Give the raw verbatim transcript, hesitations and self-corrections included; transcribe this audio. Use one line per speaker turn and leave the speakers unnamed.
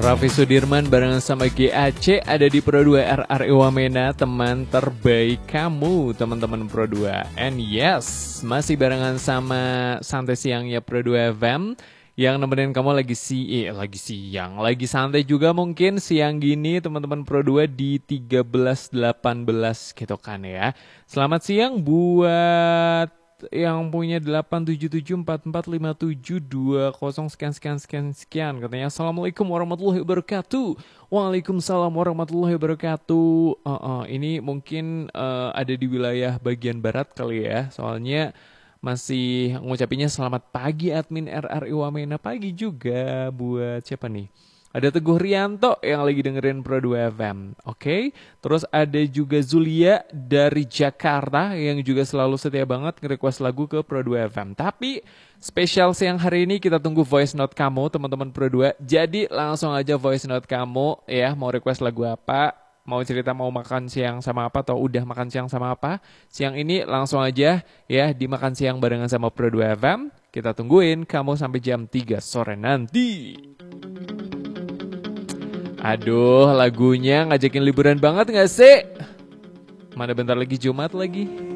Raffi Sudirman barengan sama G A C ada di Pro dua R R I Wamena, teman terbaik kamu teman-teman Pro dua. And yes, masih barengan sama Santai Siangnya Pro dua F M yang nemenin kamu lagi si eh, lagi siang, lagi santai juga mungkin siang gini teman-teman Pro dua di tiga belas delapan belas gitu kan ya. Selamat siang buat yang punya delapan tujuh tujuh empat empat lima tujuh dua nol sekian sekian sekian sekian katanya assalamualaikum warahmatullahi wabarakatuh. Waalaikumsalam warahmatullahi wabarakatuh. Uh, uh, ini mungkin uh, ada di wilayah bagian barat kali ya, soalnya masih ngucapinnya selamat pagi admin R R I Wamena, pagi juga buat siapa nih? Ada Teguh Rianto yang lagi dengerin Pro dua F M. Oke, okay? Terus ada juga Zulia dari Jakarta yang juga selalu setia banget nge-request lagu ke Pro dua F M. Tapi spesial siang hari ini kita tunggu voice note kamu teman-teman Pro dua. Jadi langsung aja voice note kamu ya, mau request lagu apa, mau cerita mau makan siang sama apa atau udah makan siang sama apa. Siang ini langsung aja ya dimakan siang barengan sama Pro dua F M. Kita tungguin kamu sampai jam tiga sore nanti. Aduh, lagunya ngajakin liburan banget gak sih? Mana bentar lagi Jumat lagi.